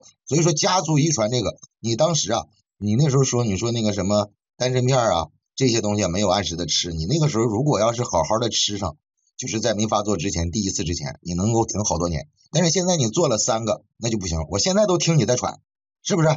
所以说家族遗传这个，你当时啊，你那时候说你说那个什么丹参片啊这些东西没有按时的吃，你那个时候如果要是好好的吃上，就是在没发作之前第一次之前，你能够挺好多年。但是现在你做了3个，那就不行，我现在都听你在喘，是不是？